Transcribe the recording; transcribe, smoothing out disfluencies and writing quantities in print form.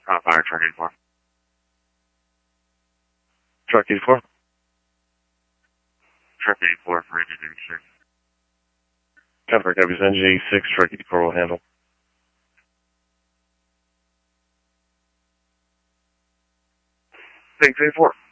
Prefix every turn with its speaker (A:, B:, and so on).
A: Fire truck 84.
B: Truck 84.
A: Truck 84 for engine 86.
B: Confirm copies, engine 86, truck 84 will handle.
A: Thanks 84.